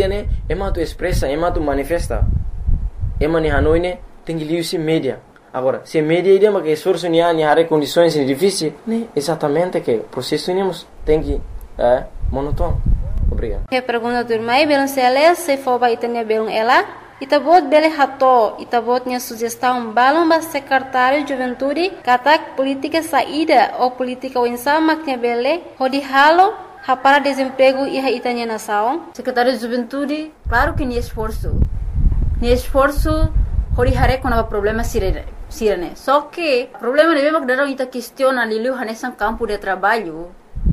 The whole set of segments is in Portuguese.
ida né ema tu expressa ema tu manifesta ema ni Hanoi né tem que liu se média agora se média ida mas que esforço ni hare condições difíceis né exatamente que processo tem que monótono. Obrigado. Que pergunta turmai belum sele se foba itanya belum ela itabot bele hato itabotnya sugestão balão ba secretário de juventude katak política saída ou política wensa maknya bele hodi halo para desemprego e itanya nação secretário de juventude claro que ni esforço hodi hare com o problema sirene só que problema de mesmo que ita questiona liu hanesan campo de trabalho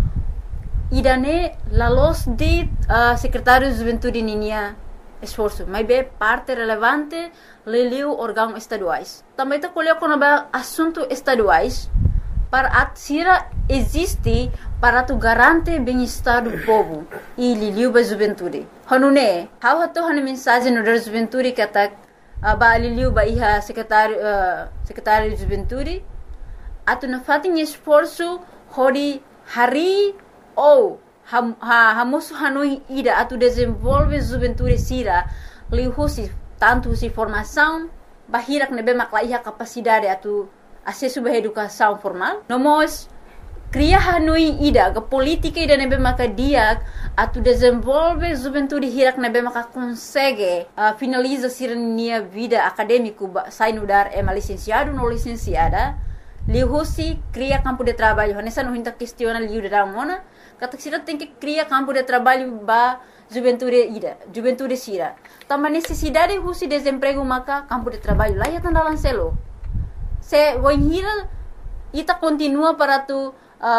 idane la los de secretário de juventude ninia esforço, mas é parte relevante leliu órgãos estaduais. Também está colocando assuntos estaduais para a existe para tu garantir bem-estar do povo e leliu a juventude. Hanune, how hato hane mensagem no da juventude que tá ba leliu ba iha secretário de juventude atu na fatin esforço hori hari ou hamosu Hanoi ida atu desenvolve juventude sira lihusi tanto si formação bahirak nebe maklaiha capacidade atu acesso à educação formal nomos cria Hanoi ida ga política ida nebe makadia atu desenvolve juventude hirak nebe maka consegue finaliza sira nia vida acadêmico sai no dar licenciado no licenciada lihusi cria campo de trabalho nessa não hinta questiona liu da mona kata sira tem que criar campo de trabalho ba juventude sira também necessidade de desemprego maka campo de trabalho lá ya tanda lancelo se wanhira ita continua para tu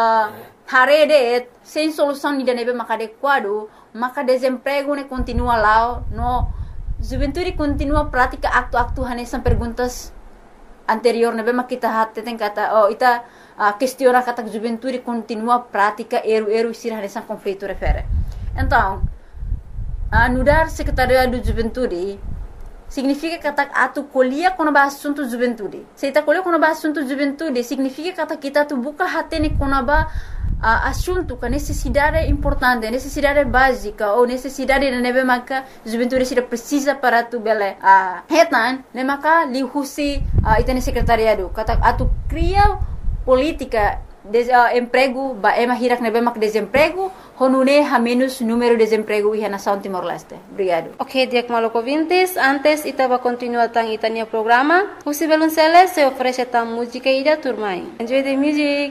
harede sem solução ni nebe maka adequado maka desemprego ne continua lá no juventude continua prática aktu hanesan perguntas anterior nebe maka kita hatte tem kata ita questiona kata juventude continua prática eru sira nessa conflito refere então anudar secretariado de juventude significa kata atu colia com o assunto juventude se ita colia com o assunto juventude significa kata kita tu buka hatene com o assunto com necessidade importante necessidade básica ou necessidade de nebe maka juventude sira precisa para tu bele hetan ne maka lihusi itane secretariado kata atu cria política emprego ba hirak nebe mak desemprego honune ha menos número de desemprego e na São Timor-Leste. Obrigado. Ok, diak maloko vintes, antes itaba continua tang itania programa. Usi belum se oferece tang música ida turmai. Enjoy the music.